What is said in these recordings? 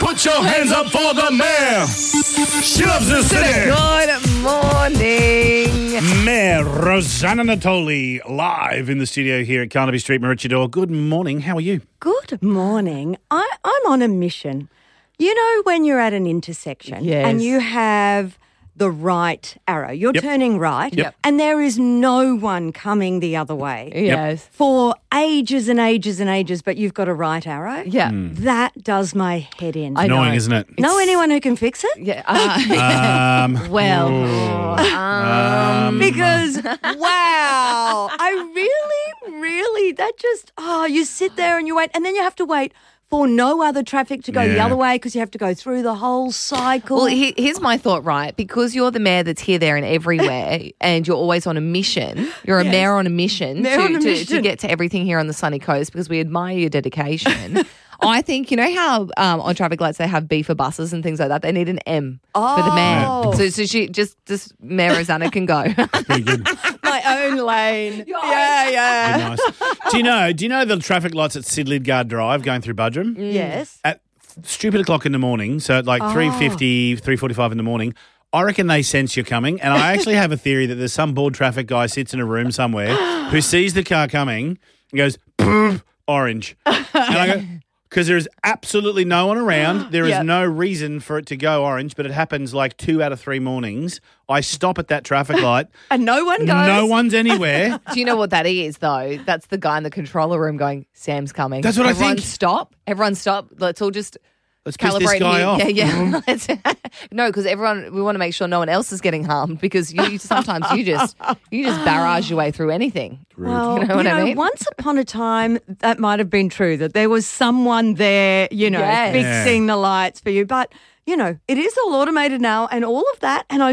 Put your hands up for the mayor. She loves the city. Good morning. Mayor Rosanna Natoli, live in the studio here at Carnaby Street, Maroochydore. Good morning. How are you? Good morning. I'm on a mission. You know when you're at an intersection and you have the right arrow, you're turning right and there is no one coming the other way. Yes. For ages and ages and ages, but you've got a right arrow. Yeah. That does my head in. I know. Annoying, isn't it? Know anyone who can fix it? Yeah. Because, wow, I really, that just, you sit there and you wait, and then you have to wait for no other traffic to go the other way because you have to go through the whole cycle. Well, here's my thought, right? Because you're the mayor that's here, there and everywhere and you're always on a mission. You're a mayor on a mission to get to everything here on the sunny coast because we admire your dedication. I think, you know how on traffic lights they have B for buses and things like that? They need an M for the mayor. So she just Mayor Rosanna can go. Pretty good. My own lane. Yeah. Very nice. Do you know the traffic lights at Sid Lidgard Drive going through Budrum? Yes. At stupid o'clock in the morning, so at like 3:50, 3:45 in the morning, I reckon they sense you're coming. And I actually have a theory that there's some bored traffic guy sits in a room somewhere who sees the car coming and goes, orange. And I go, because there is absolutely no one around. There is no reason for it to go orange, but it happens like 2 out of 3 mornings. I stop at that traffic light. And no one goes. No one's anywhere. Do you know what that is, though? That's the guy in the controller room going, Sam's coming. That's what I think. Everyone stop. Let's all just Let's piss calibrate this guy here. off. Yeah. No, because we want to make sure no one else is getting harmed because sometimes you just barrage your way through anything. Well, you know what I mean? Once upon a time, that might have been true, that there was someone there, fixing the lights for you. But, it is all automated now and all of that. And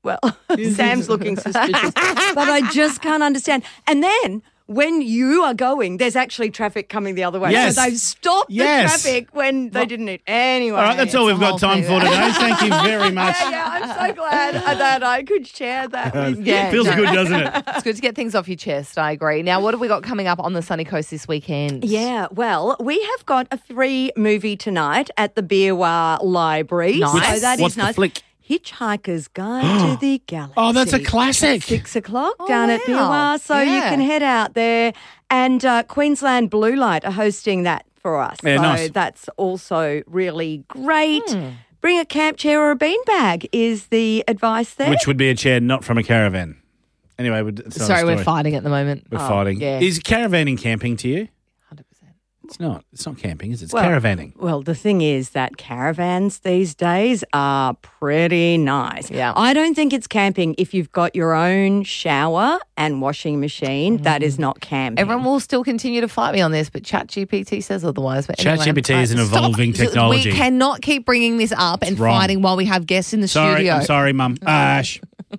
Sam's looking suspicious. But I just can't understand. And then when you are going, there's actually traffic coming the other way. Yes. So they've stopped the traffic when they didn't need anyway. All right, that's all we've got time for today. Thank you very much. I'm so glad that I could share that with you. It feels good, doesn't it? It's good to get things off your chest. I agree. Now, what have we got coming up on the sunny coast this weekend? Yeah, well, we have got a free movie tonight at the Beerwah Library. Nice. So that What's is nice. the flick? Hitchhiker's Guide to the Galaxy. Oh, that's a classic. 6 o'clock down at wow. Beerwah. So you can head out there. And Queensland Blue Light are hosting that for us. Yeah, so nice. that's also really great. Bring a camp chair or a beanbag is the advice there. Which would be a chair not from a caravan. Anyway, Sorry, we're fighting at the moment. We're fighting. Yeah. Is caravanning camping to you? 100%. It's not. It's not camping, is it? It's caravanning. Well, the thing is that caravans these days are pretty nice. Yeah. I don't think it's camping if you've got your own shower and washing machine. That is not camping. Everyone will still continue to fight me on this, but ChatGPT says otherwise. But anyway, ChatGPT is an evolving technology. We cannot keep bringing this up and wrong. fighting while we have guests in the studio. I'm sorry, Mum. Ash.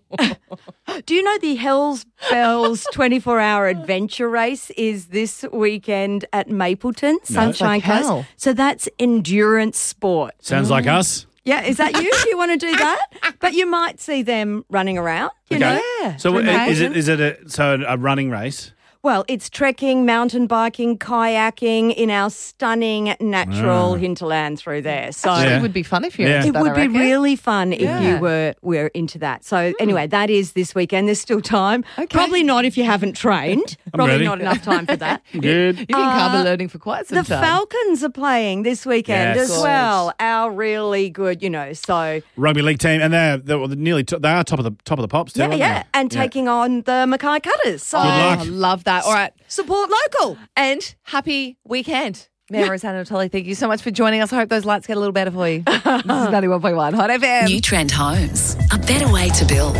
Do you know the Hells Bells 24-hour adventure race is this weekend at Mapleton, Sunshine Like hell. Coast? So that's endurance sport. Sounds like us. Yeah, is that you? Do you want to do that? But you might see them running around, you know. Yeah. So Okay. is it a running race? Well, it's trekking, mountain biking, kayaking in our stunning natural hinterland through there. So It would be fun if you're into it that, would I be reckon. really fun if you were into that. So anyway, that is this weekend. There's still time. Okay. Probably not if you haven't trained. Probably ready. not enough time for that. Good. You've been carb learning for quite some The time. Falcons are playing this weekend Yes. as well. Our really good, so Rugby league team, and they're nearly they are top of the pops too. aren't they? and taking on the Mackay Cutters. So Good luck. I love that. All right. support local. And happy weekend. Mayor Rosanna Natoli, thank you so much for joining us. I hope those lights get a little better for you. This is 91.1 Hot FM. New Trend Homes, a better way to build.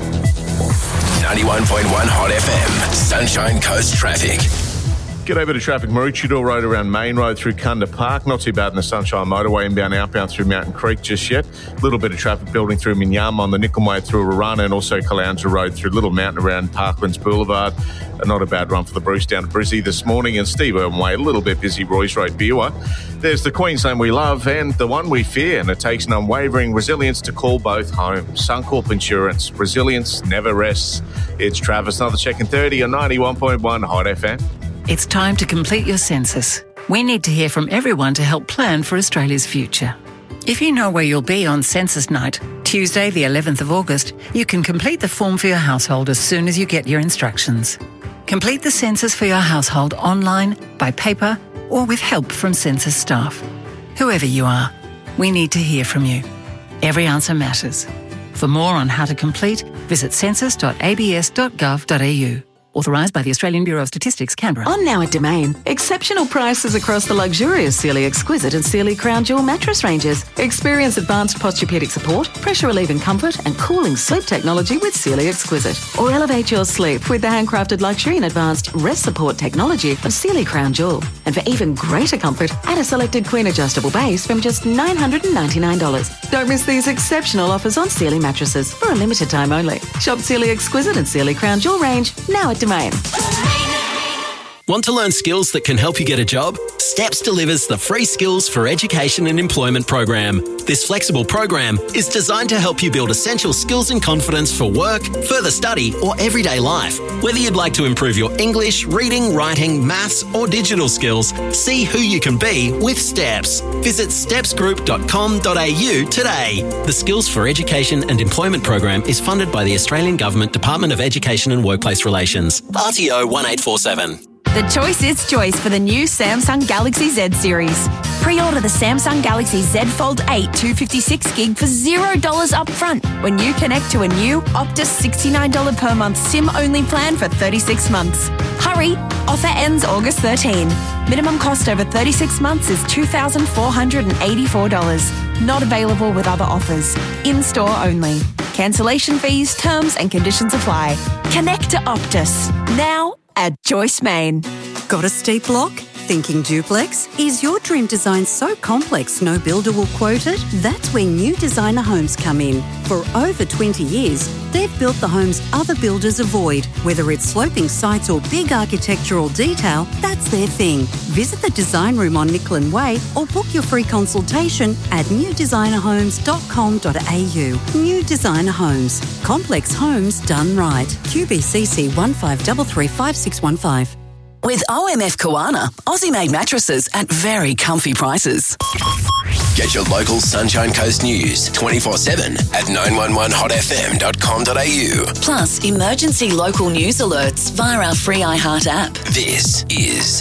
91.1 Hot FM. Sunshine Coast traffic. G'day, bit of traffic. Maroochydore Road around Main Road through Kunda Park. Not too bad in the Sunshine Motorway, inbound, outbound through Mountain Creek just yet. A little bit of traffic building through Minyama on the Nickelway through Arana and also Caloundra Road through Little Mountain around Parklands Boulevard. Not a bad run for the Bruce down to Brizzy this morning. And Steve Irwin Way, a little bit busy, Roy's Road, Beerwah. There's the Queensland we love and the one we fear, and it takes an unwavering resilience to call both home. Suncorp Insurance. Resilience never rests. It's Travis, another check in 30 on 91.1 Hot FM. It's time to complete your census. We need to hear from everyone to help plan for Australia's future. If you know where you'll be on census night, Tuesday the 11th of August, you can complete the form for your household as soon as you get your instructions. Complete the census for your household online, by paper, or with help from census staff. Whoever you are, we need to hear from you. Every answer matters. For more on how to complete, visit census.abs.gov.au. Authorised by the Australian Bureau of Statistics, Canberra. On now at Domain. Exceptional prices across the luxurious Sealy Exquisite and Sealy Crown Jewel mattress ranges. Experience advanced posturepedic support, pressure relieving comfort and cooling sleep technology with Sealy Exquisite. Or elevate your sleep with the handcrafted luxury and advanced rest support technology of Sealy Crown Jewel. And for even greater comfort, add a selected queen adjustable base from just $999. Don't miss these exceptional offers on Sealy mattresses for a limited time only. Shop Sealy Exquisite and Sealy Crown Jewel range now at Domain. Want to learn skills that can help you get a job? STEPS delivers the Free Skills for Education and Employment program. This flexible program is designed to help you build essential skills and confidence for work, further study or everyday life. Whether you'd like to improve your English, reading, writing, maths or digital skills, see who you can be with STEPS. Visit stepsgroup.com.au today. The Skills for Education and Employment program is funded by the Australian Government Department of Education and Workplace Relations. RTO 1847. The choice is choice for the new Samsung Galaxy Z series. Pre-order the Samsung Galaxy Z Fold 8 256GB for $0 upfront when you connect to a new Optus $69 per month SIM-only plan for 36 months. Hurry! Offer ends August 13. Minimum cost over 36 months is $2,484. Not available with other offers. In-store only. Cancellation fees, terms and conditions apply. Connect to Optus. Now at Joyce Main. Got a steep block? Thinking duplex? Is your dream design so complex no builder will quote it? That's where New Designer Homes come in. For over 20 years, they've built the homes other builders avoid. Whether it's sloping sites or big architectural detail, that's their thing. Visit the design room on Nicklin Way or book your free consultation at newdesignerhomes.com.au. New Designer Homes. Complex homes done right. QBCC 15335615. With OMF Koana, Aussie-made mattresses at very comfy prices. Get your local Sunshine Coast news 24/7 at 911hotfm.com.au. Plus, emergency local news alerts via our free iHeart app. This is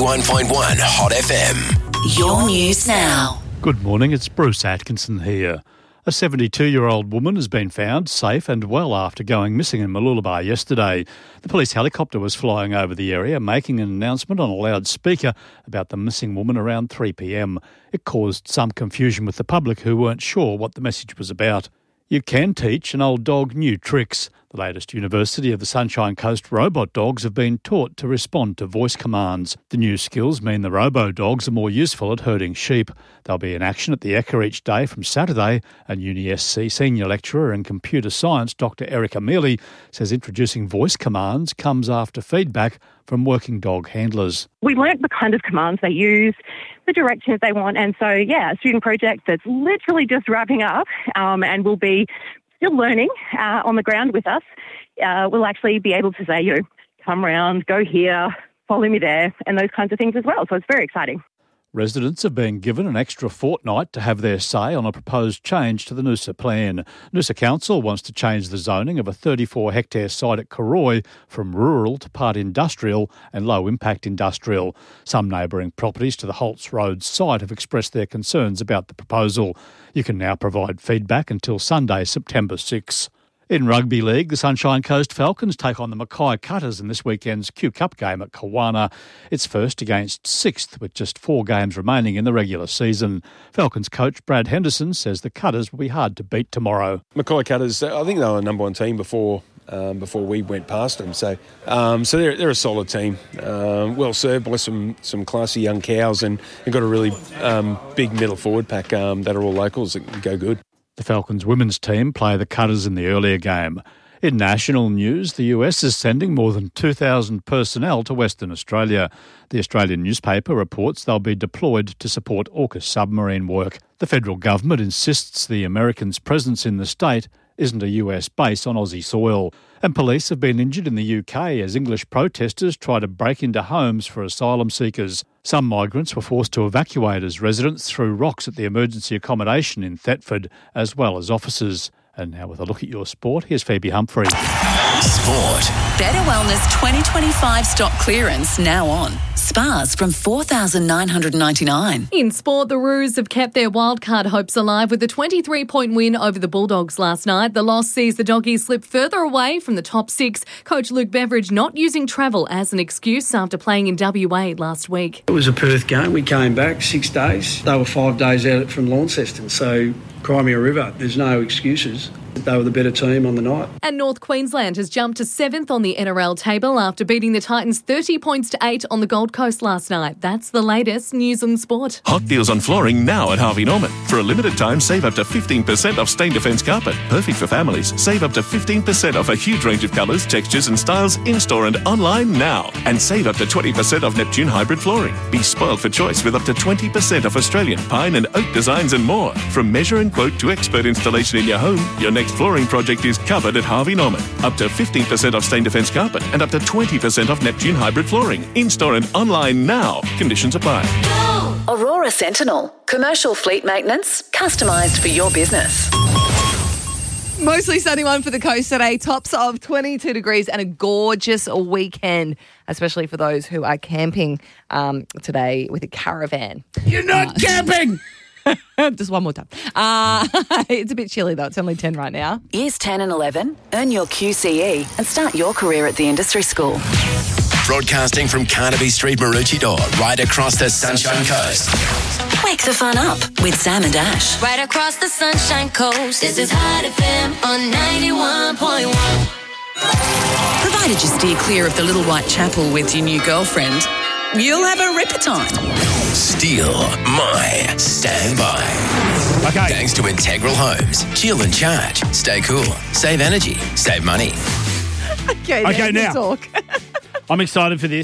91.1 Hot FM. Your news now. Good morning, it's Bruce Atkinson here. A 72-year-old woman has been found safe and well after going missing in Mooloolaba yesterday. The police helicopter was flying over the area, making an announcement on a loudspeaker about the missing woman around 3 p.m. It caused some confusion with the public who weren't sure what the message was about. You can teach an old dog new tricks. The latest University of the Sunshine Coast robot dogs have been taught to respond to voice commands. The new skills mean the robo-dogs are more useful at herding sheep. They'll be in action at the Ekka each day from Saturday, and UniSC Senior Lecturer in Computer Science Dr Erica Mealy says introducing voice commands comes after feedback from working dog handlers. We learnt the kind of commands they use, the directions they want, and so, a student project that's literally just wrapping up and will be still learning on the ground with us. We'll actually be able to say, come round, go here, follow me there, and those kinds of things as well. So it's very exciting. Residents have been given an extra fortnight to have their say on a proposed change to the Noosa plan. Noosa Council wants to change the zoning of a 34-hectare site at Karoi from rural to part industrial and low-impact industrial. Some neighbouring properties to the Holtz Road site have expressed their concerns about the proposal. You can now provide feedback until Sunday, September 6. In Rugby League, the Sunshine Coast Falcons take on the Mackay Cutters in this weekend's Q Cup game at Kawana. It's first against sixth with just 4 games remaining in the regular season. Falcons coach Brad Henderson says the Cutters will be hard to beat tomorrow. Mackay Cutters, I think they were the number one team before we went past them. So they're a solid team, well served by some classy young cows, and they've got a really big middle forward pack that are all locals that can go good. The Falcons women's team play the Cutters in the earlier game. In national news, the US is sending more than 2,000 personnel to Western Australia. The Australian newspaper reports they'll be deployed to support AUKUS submarine work. The federal government insists the Americans' presence in the state isn't a US base on Aussie soil. And police have been injured in the UK as English protesters try to break into homes for asylum seekers. Some migrants were forced to evacuate as residents threw rocks at the emergency accommodation in Thetford, as well as officers. And now with a look at your sport, here's Phoebe Humphrey. Sport. Better Wellness 2025 stock clearance now on. Spas from $4,999. In sport, the Roos have kept their wildcard hopes alive with a 23-point win over the Bulldogs last night. The loss sees the Doggies slip further away from the top six. Coach Luke Beveridge not using travel as an excuse after playing in WA last week. It was a Perth game. We came back 6 days. They were 5 days out from Launceston, so Crimea River, there's no excuses. They were the better team on the night. And North Queensland has jumped to 7th on the NRL table after beating the Titans 30 points to 8 on the Gold Coast last night. That's the latest news on sport. Hot deals on flooring now at Harvey Norman. For a limited time, save up to 15% off Stain Defence carpet. Perfect for families. Save up to 15% off a huge range of colours, textures and styles in-store and online now. And save up to 20% off Neptune hybrid flooring. Be spoiled for choice with up to 20% off Australian pine and oak designs and more. From measure and quote to expert installation in your home, your next flooring project is covered at Harvey Norman. Up to 15% off Stain Defence carpet and up to 20% off Neptune hybrid flooring. In-store and online now. Conditions apply. Aurora Sentinel. Commercial fleet maintenance, customised for your business. Mostly sunny one for the coast today. Tops of 22 degrees and a gorgeous weekend, especially for those who are camping today with a caravan. You're not camping! Just one more time. It's a bit chilly though. It's only 10 right now. Years 10 and 11, earn your QCE and start your career at the industry school. Broadcasting from Carnaby Street, Maroochydore, right across the Sunshine Coast. Wake the fun up with Sam and Ash. Right across the Sunshine Coast. This is Hot FM on 91.1. Provided you steer clear of the Little White Chapel with your new girlfriend, you'll have a ripper time. Steal my standby. Okay. Thanks to Integral Homes. Chill and charge. Stay cool. Save energy. Save money. Okay, now. Talk. I'm excited for this.